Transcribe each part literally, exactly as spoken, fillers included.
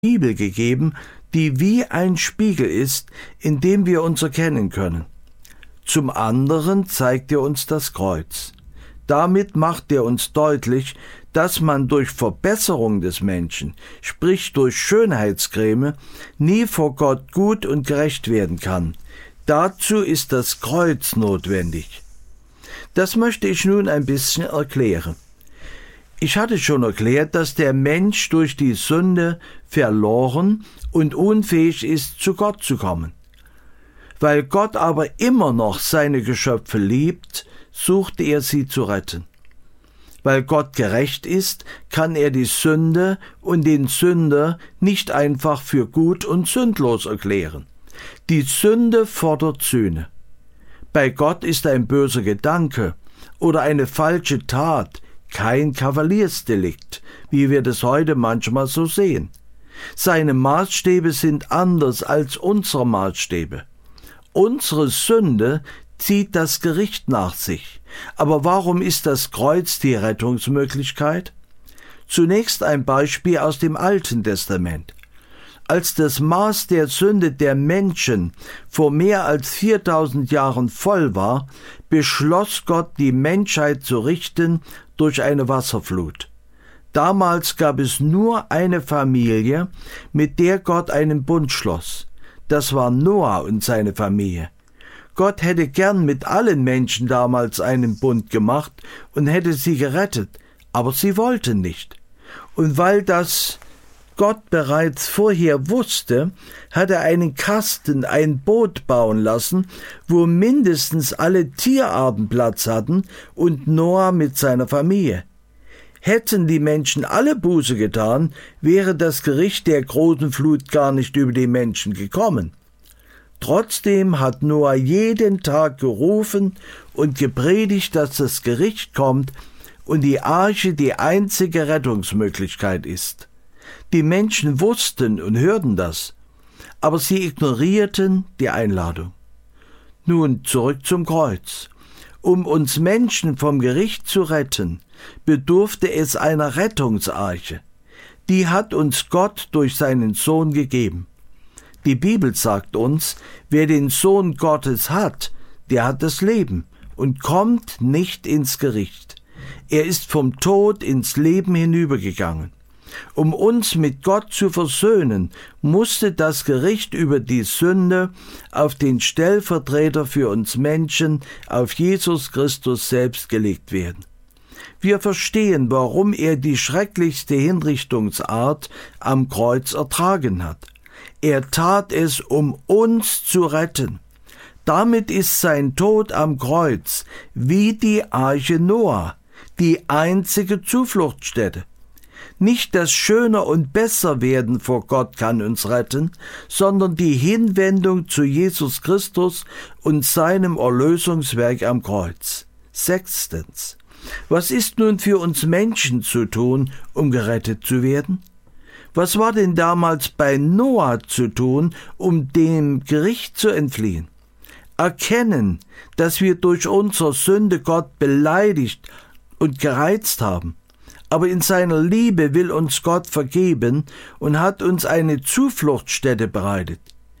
Bibel gegeben, die wie ein Spiegel ist, in dem wir uns erkennen können. Zum anderen zeigt er uns das Kreuz. Damit macht er uns deutlich, dass man durch Verbesserung des Menschen, sprich durch Schönheitscreme, nie vor Gott gut und gerecht werden kann. Dazu ist das Kreuz notwendig. Das möchte ich nun ein bisschen erklären. Ich hatte schon erklärt, dass der Mensch durch die Sünde verloren und unfähig ist, zu Gott zu kommen. Weil Gott aber immer noch seine Geschöpfe liebt, sucht er sie zu retten. Weil Gott gerecht ist, kann er die Sünde und den Sünder nicht einfach für gut und sündlos erklären. Die Sünde fordert Sühne. Bei Gott ist ein böser Gedanke oder eine falsche Tat kein Kavaliersdelikt, wie wir das heute manchmal so sehen. Seine Maßstäbe sind anders als unsere Maßstäbe. Unsere Sünde zieht das Gericht nach sich. Aber warum ist das Kreuz die Rettungsmöglichkeit? Zunächst ein Beispiel aus dem Alten Testament. Als das Maß der Sünde der Menschen vor mehr als viertausend Jahren voll war, beschloss Gott, die Menschheit zu richten durch eine Wasserflut. Damals gab es nur eine Familie, mit der Gott einen Bund schloss. Das war Noah und seine Familie. Gott hätte gern mit allen Menschen damals einen Bund gemacht und hätte sie gerettet, aber sie wollten nicht. Und weil das Gott bereits vorher wusste, hat er einen Kasten, ein Boot bauen lassen, wo mindestens alle Tierarten Platz hatten und Noah mit seiner Familie. Hätten die Menschen alle Buße getan, wäre das Gericht der großen Flut gar nicht über die Menschen gekommen. Trotzdem hat Noah jeden Tag gerufen und gepredigt, dass das Gericht kommt und die Arche die einzige Rettungsmöglichkeit ist. Die Menschen wussten und hörten das, aber sie ignorierten die Einladung. Nun zurück zum Kreuz. Um uns Menschen vom Gericht zu retten, bedurfte es einer Rettungsarche. Die hat uns Gott durch seinen Sohn gegeben. Die Bibel sagt uns, wer den Sohn Gottes hat, der hat das Leben und kommt nicht ins Gericht. Er ist vom Tod ins Leben hinübergegangen. Um uns mit Gott zu versöhnen, musste das Gericht über die Sünde auf den Stellvertreter für uns Menschen, auf Jesus Christus selbst gelegt werden. Wir verstehen, warum er die schrecklichste Hinrichtungsart am Kreuz ertragen hat. Er tat es, um uns zu retten. Damit ist sein Tod am Kreuz wie die Arche Noah, die einzige Zufluchtsstätte. Nicht das Schöner und Besserwerden vor Gott kann uns retten, sondern die Hinwendung zu Jesus Christus und seinem Erlösungswerk am Kreuz. Sechstens. Was ist nun für uns Menschen zu tun, um gerettet zu werden? Was war denn damals bei Noah zu tun, um dem Gericht zu entfliehen? Erkennen, dass wir durch unsere Sünde Gott beleidigt und gereizt haben. Aber in seiner Liebe will uns Gott vergeben und hat uns eine Zufluchtsstätte bereitet.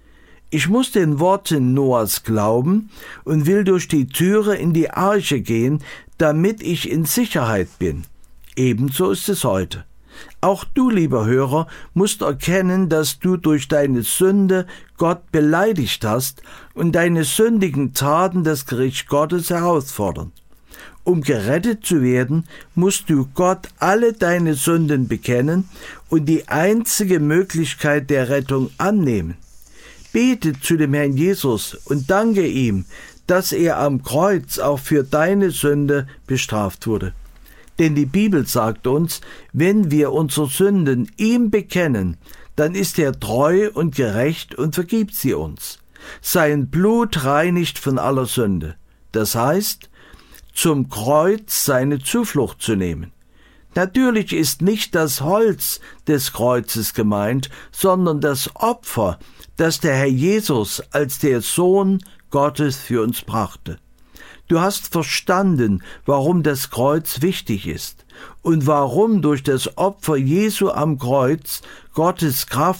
Ich muss den Worten Noahs glauben und will durch die Türe in die Arche gehen, damit ich in Sicherheit bin. Ebenso ist es heute. Auch du, lieber Hörer, musst erkennen, dass du durch deine Sünde Gott beleidigt hast und deine sündigen Taten das Gericht Gottes herausfordern. Um gerettet zu werden, musst du Gott alle deine Sünden bekennen und die einzige Möglichkeit der Rettung annehmen. Bete zu dem Herrn Jesus und danke ihm, dass er am Kreuz auch für deine Sünde bestraft wurde. Denn die Bibel sagt uns, wenn wir unsere Sünden ihm bekennen, dann ist er treu und gerecht und vergibt sie uns. Sein Blut reinigt von aller Sünde. Das heißt, zum Kreuz seine Zuflucht zu nehmen. Natürlich ist nicht das Holz des Kreuzes gemeint, sondern das Opfer, das der Herr Jesus als der Sohn Gottes für uns brachte. Du hast verstanden, warum das Kreuz wichtig ist und warum durch das Opfer Jesu am Kreuz Gottes Kraft